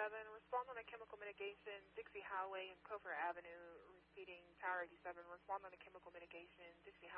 respond on a chemical mitigation, Dixie Highway and Cover Avenue, repeating Tower 87, respond on a chemical mitigation, Dixie